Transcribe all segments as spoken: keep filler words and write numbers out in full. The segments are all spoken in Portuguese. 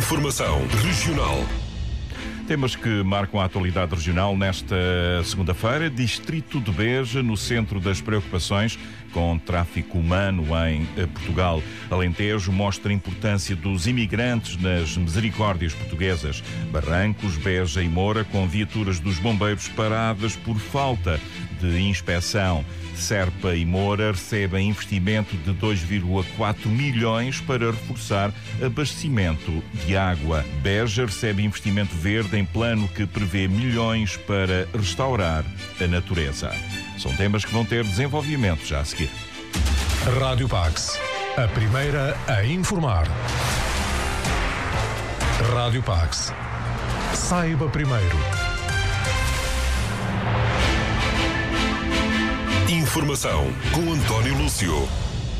Informação regional. Temas que marcam a atualidade regional nesta segunda-feira. Distrito de Beja, no centro das preocupações com tráfico humano em Portugal. Alentejo mostra a importância dos imigrantes nas misericórdias portuguesas. Barrancos, Beja e Moura com viaturas dos bombeiros paradas por falta de inspeção. Serpa e Moura recebem investimento de dois vírgula quatro milhões para reforçar abastecimento de água. Beja recebe investimento verde em plano que prevê milhões para restaurar a natureza. São temas que vão ter desenvolvimento já a seguir. Rádio Pax, a primeira a informar. Rádio Pax. Saiba primeiro. Informação com António Lúcio.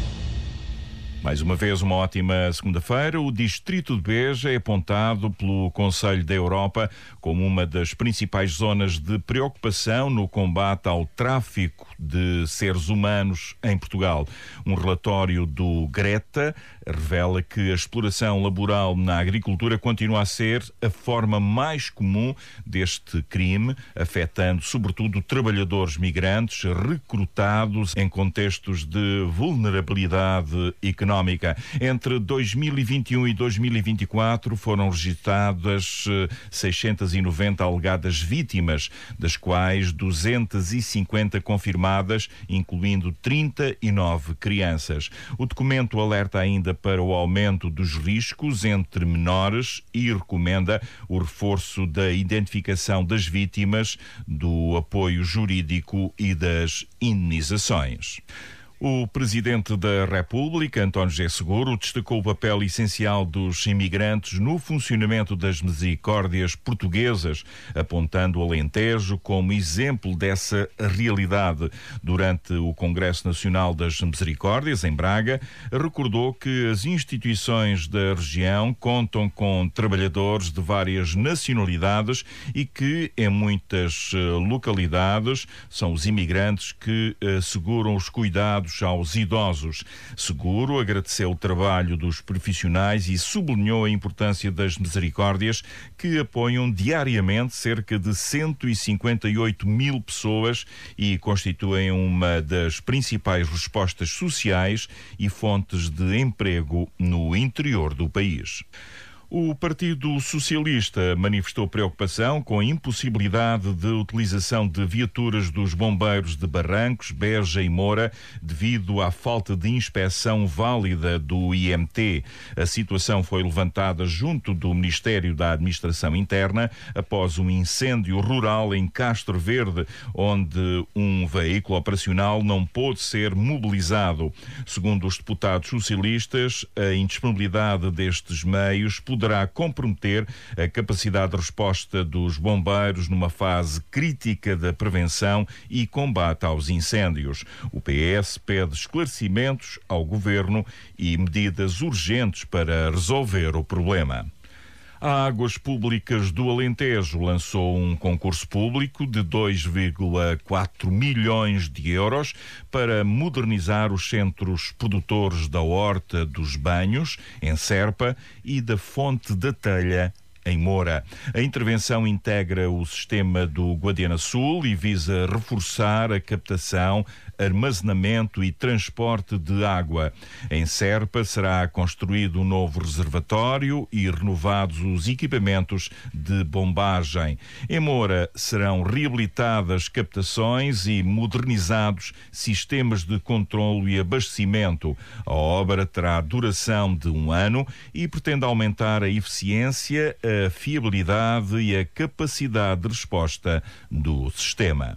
Mais uma vez, uma ótima segunda-feira. O Distrito de Beja é apontado pelo Conselho da Europa como uma das principais zonas de preocupação no combate ao tráfico de seres humanos em Portugal. Um relatório do Greta revela que a exploração laboral na agricultura continua a ser a forma mais comum deste crime, afetando sobretudo trabalhadores migrantes recrutados em contextos de vulnerabilidade económica. Entre dois mil e vinte e um e dois mil e vinte e quatro foram registradas seiscentas e noventa alegadas vítimas, das quais duzentas e cinquenta confirmadas, incluindo trinta e nove crianças. O documento alerta ainda para o aumento dos riscos entre menores e recomenda o reforço da identificação das vítimas, do apoio jurídico e das indenizações. O Presidente da República, António José Seguro, destacou o papel essencial dos imigrantes no funcionamento das misericórdias portuguesas, apontando o Alentejo como exemplo dessa realidade. Durante o Congresso Nacional das Misericórdias, em Braga, recordou que as instituições da região contam com trabalhadores de várias nacionalidades e que, em muitas localidades, são os imigrantes que asseguram os cuidados aos idosos. Seguro agradeceu o trabalho dos profissionais e sublinhou a importância das misericórdias, que apoiam diariamente cerca de cento e cinquenta e oito mil pessoas e constituem uma das principais respostas sociais e fontes de emprego no interior do país. O Partido Socialista manifestou preocupação com a impossibilidade de utilização de viaturas dos bombeiros de Barrancos, Beja e Moura devido à falta de inspeção válida do I M T. A situação foi levantada junto do Ministério da Administração Interna após um incêndio rural em Castro Verde, onde um veículo operacional não pôde ser mobilizado. Segundo os deputados socialistas, a indisponibilidade destes meios poderá comprometer a capacidade de resposta dos bombeiros numa fase crítica da prevenção e combate aos incêndios. O P S pede esclarecimentos ao Governo e medidas urgentes para resolver o problema. A Águas Públicas do Alentejo lançou um concurso público de dois vírgula quatro milhões de euros para modernizar os centros produtores da Horta dos Banhos, em Serpa, e da Fonte da Telha, em Moura. A intervenção integra o sistema do Guadiana Sul e visa reforçar a captação, armazenamento e transporte de água. Em Serpa será construído um novo reservatório e renovados os equipamentos de bombagem. Em Moura serão reabilitadas captações e modernizados sistemas de controlo e abastecimento. A obra terá duração de um ano e pretende aumentar a eficiência, a fiabilidade e a capacidade de resposta do sistema.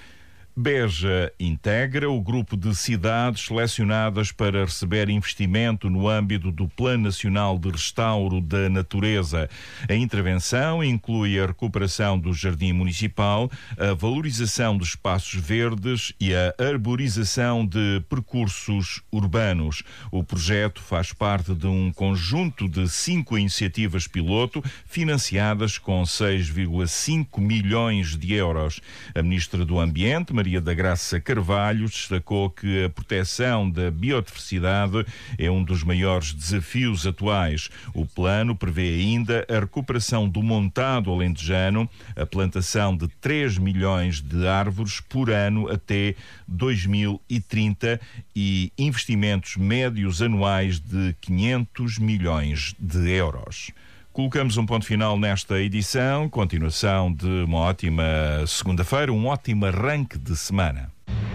Beja integra o grupo de cidades selecionadas para receber investimento no âmbito do Plano Nacional de Restauro da Natureza. A intervenção inclui a recuperação do Jardim Municipal, a valorização dos espaços verdes e a arborização de percursos urbanos. O projeto faz parte de um conjunto de cinco iniciativas piloto financiadas com seis vírgula cinco milhões de euros. A Ministra do Ambiente, Maria Maria da Graça Carvalho destacou que a proteção da biodiversidade é um dos maiores desafios atuais. O plano prevê ainda a recuperação do montado alentejano, a plantação de três milhões de árvores por ano até dois mil e trinta e investimentos médios anuais de quinhentos milhões de euros. Colocamos um ponto final nesta edição, continuação de uma ótima segunda-feira, um ótimo arranque de semana.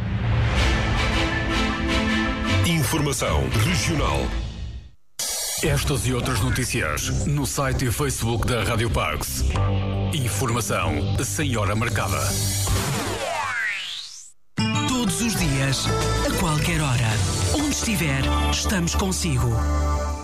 Informação regional. Estas e outras notícias no site e Facebook da Rádio Parks. Informação sem hora marcada. Todos os dias, a qualquer hora, onde estiver, estamos consigo.